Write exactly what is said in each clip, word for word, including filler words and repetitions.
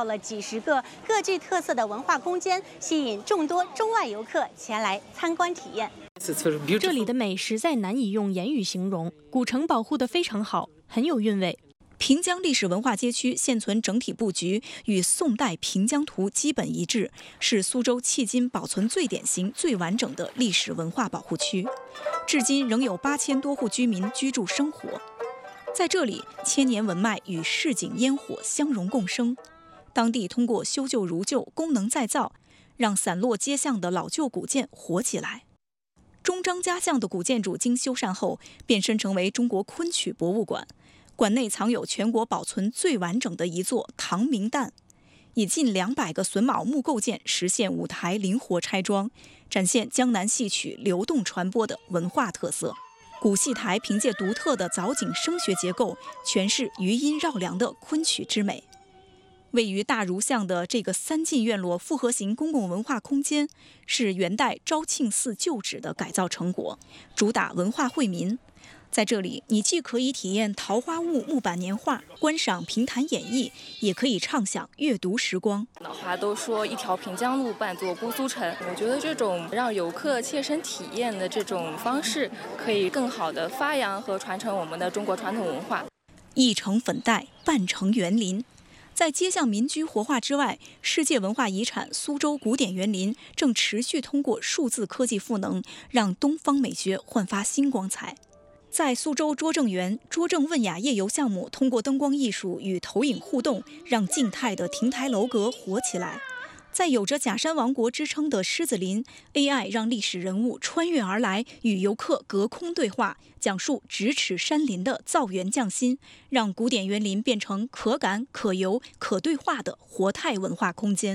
造了几十个各具特色的文化空间，吸引众多中外游客前来参观体验。 这里的美实在难以用言语形容，古城保护得非常好，很有韵味。 平江历史文化街区现存整体布局与宋代平江图基本一致，是苏州迄今保存最典型、最完整的历史文化保护区。至今仍有八千多户居民居住生活。在这里，千年文脉与市井烟火相融共生。当地通过修旧如旧、功能再造，让散落街巷的老旧古建活起来。中张家巷的古建筑经修缮后，变身成为中国昆曲博物馆。馆内藏有全国保存最完整的一座唐明旦，以近两百个榫卯木构件实现舞台灵活拆装，展现江南戏曲流动传播的文化特色。古戏台凭借独特的藻井声学结构，诠释余音绕梁的昆曲之美。位于大儒巷的这个三进院落复合型公共文化空间，是元代昭庆寺旧址的改造成果，主打文化惠民。在这里，你既可以体验桃花坞木板年画，观赏评弹演绎，也可以畅享阅读时光。 老话都说一条平江路伴作姑苏城，我觉得这种让游客切身体验的这种方式，可以更好地发扬和传承我们的中国传统文化。 一城粉黛，半城园林。在街巷民居活化之外，世界文化遗产苏州古典园林正持续通过数字科技赋能，让东方美学焕发新光彩。在苏州拙政园，拙政问雅夜游项目通过灯光艺术与投影互动，让静态的亭台楼阁活起来。在有着假山王国之称的狮子林 ，A I 让历史人物穿越而来，与游客隔空对话，讲述咫尺山林的造园匠心，让古典园林变成可感、可游、可对话的活态文化空间。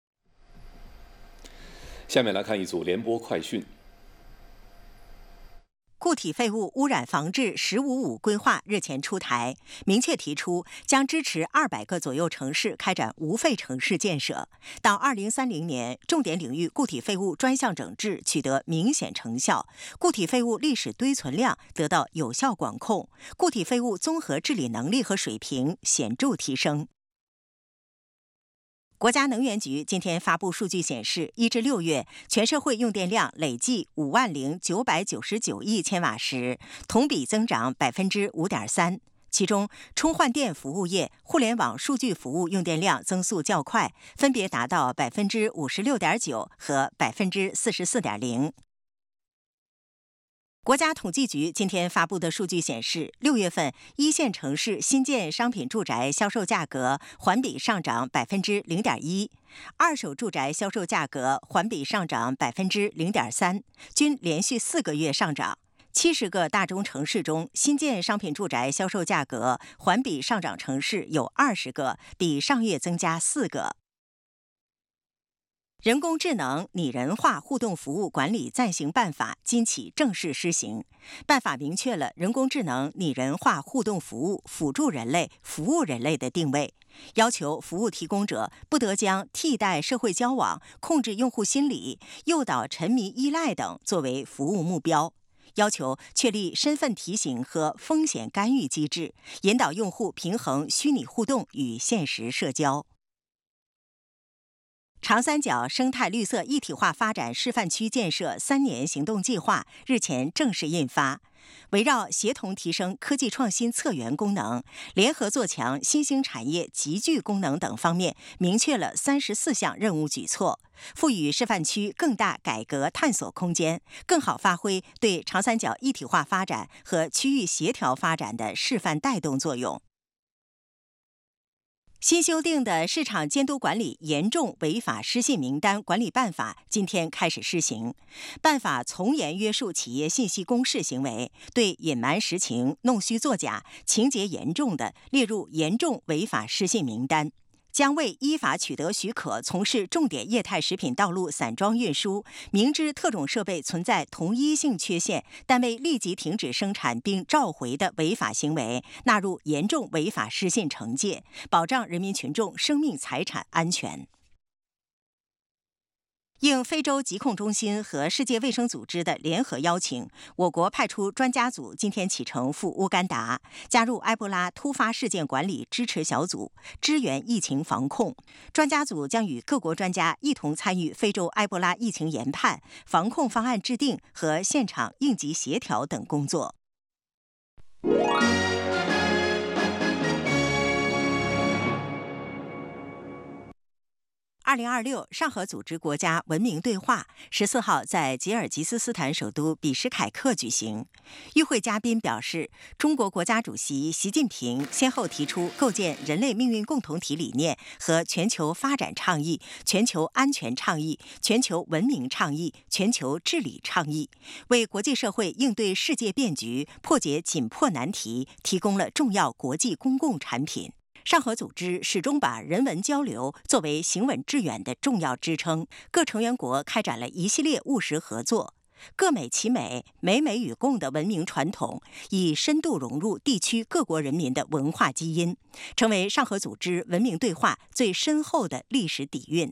下面来看一组联播快讯。 固体废物污染防治“十五五”规划日前出台，明确提出将支持二百个左右城市开展无废城市建设。到二零三零年，重点领域固体废物专项整治取得明显成效，固体废物历史堆存量得到有效管控，固体废物综合治理能力和水平显著提升。国家能源局今天发布数据显示，一至六月全社会用电量累计五万零九百九十九亿千瓦时，同比增长百分之五点三。其中，充换电服务业、互联网数据服务用电量增速较快，分别达到百分之五十六点九和百分之四十四点零。国家统计局今天发布的数据显示，六月份一线城市新建商品住宅销售价格环比上涨百分之零点一，二手住宅销售价格环比上涨百分之零点三，均连续四个月上涨。七十个大中城市中，新建商品住宅销售价格环比上涨城市有二十个，比上月增加四个。人工智能拟人化互动服务管理暂行办法今起正式施行。办法明确了人工智能拟人化互动服务辅助人类、服务人类的定位，要求服务提供者不得将替代社会交往、控制用户心理、诱导沉迷依赖等作为服务目标。要求确立身份提醒和风险干预机制，引导用户平衡虚拟互动与现实社交。长三角生态绿色一体化发展示范区建设三年行动计划日前正式印发，围绕协同提升科技创新策源功能、联合做强新兴产业集聚功能等方面，明确了三十四项任务举措，赋予示范区更大改革探索空间，更好发挥对长三角一体化发展和区域协调发展的示范带动作用。新修订的市场监督管理严重违法失信名单管理办法今天开始施行。办法从严约束企业信息公示行为，对隐瞒实情、弄虚作假、情节严重的列入严重违法失信名单。将为依法取得许可从事重点液态食品道路散装运输，明知特种设备存在同一性缺陷，但未立即停止生产并召回的违法行为，纳入严重违法失信惩戒，保障人民群众生命财产安全。 应非洲疾控中心和世界卫生组织的联合邀请，我国派出专家组今天启程赴乌干达，加入埃博拉突发事件管理支持小组，支援疫情防控。专家组将与各国专家一同参与非洲埃博拉疫情研判、防控方案制定和现场应急协调等工作。二零二六上合组织国家文明对话十四号在吉尔吉斯斯坦首都比什凯克举行。与会嘉宾表示，中国国家主席习近平先后提出构建人类命运共同体理念和全球发展倡议、全球安全倡议、全球文明倡议、全球治理倡议，为国际社会应对世界变局、破解紧迫难题提供了重要国际公共产品。上合组织始终把人文交流作为行稳致远的重要支撑，各成员国开展了一系列务实合作。各美其美、美美与共的文明传统，已深度融入地区各国人民的文化基因，成为上合组织文明对话最深厚的历史底蕴。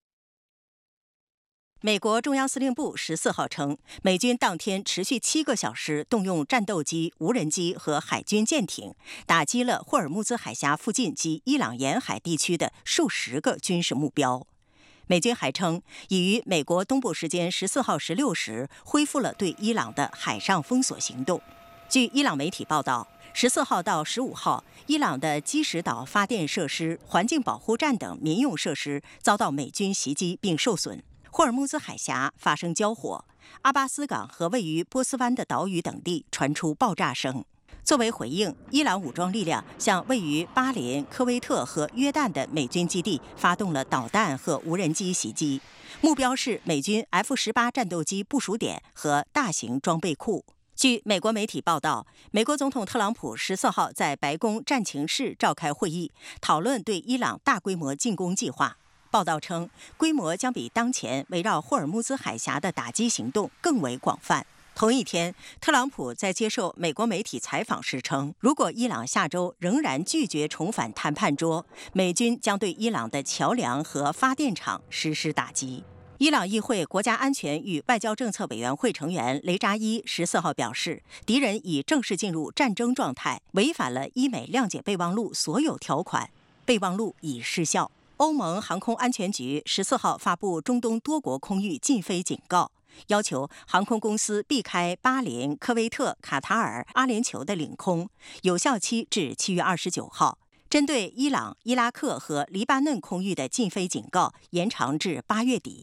美国中央司令部十四号称，美军当天持续七个小时动用战斗机、无人机和海军舰艇，打击了霍尔木兹海峡附近及伊朗沿海地区的数十个军事目标。美军还称，已于美国东部时间十四号十六时恢复了对伊朗的海上封锁行动。据伊朗媒体报道，十四号到十五号，伊朗的基什岛发电设施、环境保护站等民用设施遭到美军袭击并受损。霍尔木兹海峡发生交火，阿巴斯港和位于波斯湾的岛屿等地传出爆炸声。作为回应，伊朗武装力量向位于巴林、科威特和约旦的美军基地发动了导弹和无人机袭击，目标是美军 F 十八 战斗机部署点和大型装备库。据美国媒体报道，美国总统特朗普十四号在白宫战情室召开会议，讨论对伊朗大规模进攻计划。报道称，规模将比当前围绕霍尔木兹海峡的打击行动更为广泛。同一天，特朗普在接受美国媒体采访时称，如果伊朗下周仍然拒绝重返谈判桌，美军将对伊朗的桥梁和发电厂实施打击。伊朗议会国家安全与外交政策委员会成员雷扎伊十四号表示，敌人已正式进入战争状态，违反了伊美谅解备忘录所有条款，备忘录已失效。欧盟航空安全局十四号发布中东多国空域禁飞警告，要求航空公司避开巴林、科威特、卡塔尔、阿联酋的领空，有效期至七月二十九号。针对伊朗、伊拉克和黎巴嫩空域的禁飞警告延长至八月底。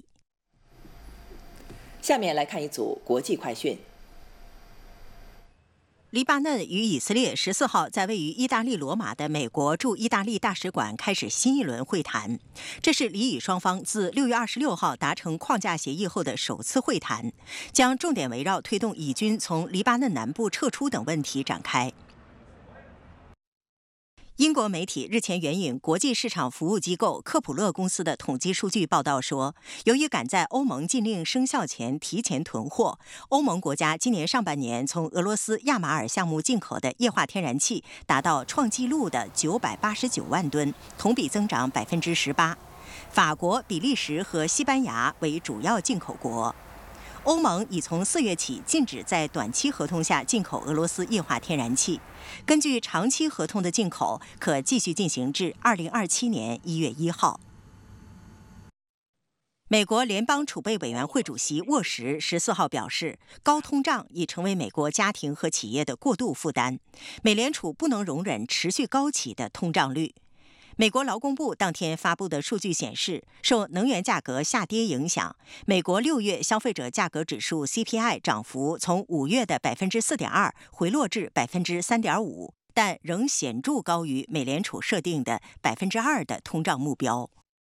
下面来看一组国际快讯。 黎巴嫩与以色列十四号在位于意大利罗马的美国驻意大利大使馆开始新一轮会谈，这是黎以双方自六月二十六号达成框架协议后的首次会谈，将重点围绕推动以军从黎巴嫩南部撤出等问题展开。英国媒体日前援引国际市场服务机构科普勒公司的统计数据报道说，由于赶在欧盟禁令生效前提前囤货，欧盟国家今年上半年从俄罗斯亚马尔项目进口的液化天然气达到创纪录的九百八十九万吨，同比增长百分之十八。法国、比利时和西班牙为主要进口国。欧盟已从四月起禁止在短期合同下进口俄罗斯液化天然气，根据长期合同的进口可继续进行至二零二七年一月一号。美国联邦储备委员会主席沃什十四号表示，高通胀已成为美国家庭和企业的过度负担，美联储不能容忍持续高企的通胀率。美国劳工部当天发布的数据显示，受能源价格下跌影响，美国六月消费者价格指数 C P I 涨幅从五月的百分之四点二回落至百分之三点五，但仍显著高于美联储设定的百分之二的通胀目标。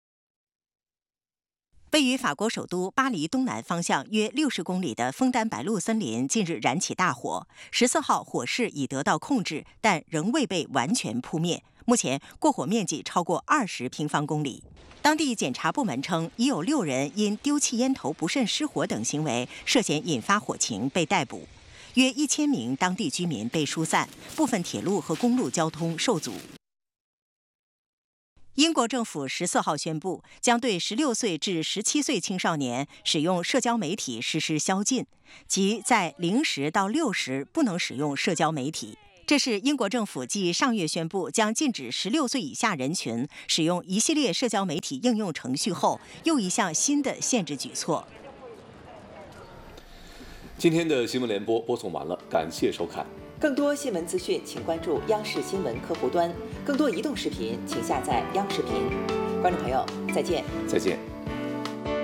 位于法国首都巴黎东南方向约六十公里的枫丹白露森林近日燃起大火，十四号火势已得到控制，但仍未被完全扑灭。目前过火面积超过二十平方公里。当地检察部门称，已有六人因丢弃烟头不慎失火等行为涉嫌引发火情被逮捕，约一千名当地居民被疏散，部分铁路和公路交通受阻。 英国政府十四号宣布，将对十六岁至十七岁青少年使用社交媒体实施宵禁，即在零时到六时不能使用社交媒体。这是英国政府继上月宣布将禁止十六岁以下人群使用一系列社交媒体应用程序后，又一项新的限制举措。 今天的新闻联播播送完了，感谢收看。 更多新闻资讯，请关注央视新闻客户端。更多移动视频，请下载央视频。观众朋友，再见。 再见。